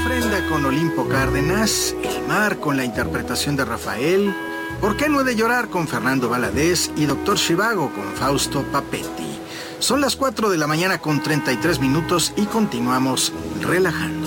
Ofrenda con Olimpo Cárdenas, El mar con la interpretación de Rafael, ¿Por qué no he de llorar con Fernando Valadez y Doctor Zhivago con Fausto Papetti? Son las 4 de la mañana con 33 minutos y continuamos relajando.